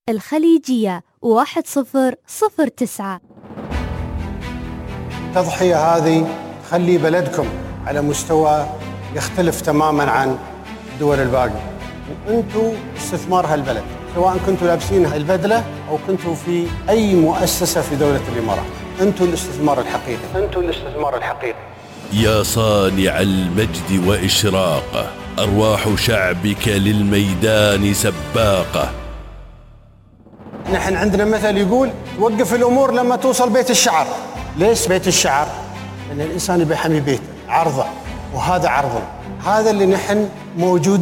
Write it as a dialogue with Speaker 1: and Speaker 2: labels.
Speaker 1: الخليجية 1009.
Speaker 2: التضحية هذه تخلي بلدكم على مستوى يختلف تماماً عن الدول الباقية، وأنتوا استثمار هالبلد، سواء كنتوا لابسين البدلة أو كنتوا في أي مؤسسة في دولة الإمارات. أنتوا الاستثمار الحقيقي، أنتوا الاستثمار الحقيقي.
Speaker 3: يا صانع المجد وإشراقه، أرواح شعبك للميدان سباقة.
Speaker 2: نحن عندنا مثل يقول وقف الأمور لما توصل بيت الشعر. ليش بيت الشعر؟ لأن الإنسان يبي يحمي بيته، عرضه، وهذا عرضنا، هذا اللي نحن موجود